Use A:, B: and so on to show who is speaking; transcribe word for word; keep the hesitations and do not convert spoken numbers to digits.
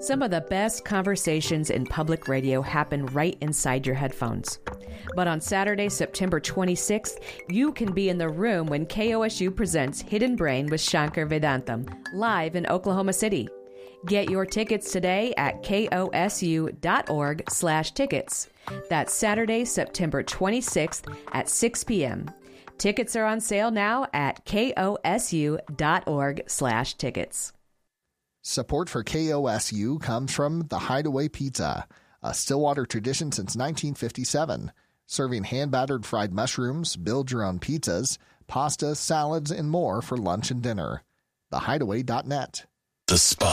A: Some of the best conversations in public radio happen right inside your headphones. But on Saturday, September twenty-sixth, you can be in the room when K O S U presents Hidden Brain with Shankar Vedantam, live in Oklahoma City. Get your tickets today at kosu.org slash tickets. That's Saturday, September twenty-sixth at six p.m. Tickets are on sale now at kosu.org slash tickets.
B: Support for K O S U comes from The Hideaway Pizza, a Stillwater tradition since nineteen fifty-seven. Serving hand-battered fried mushrooms, build-your-own pizzas, pasta, salads, and more for lunch and dinner. the hideaway dot net.
C: The Spot.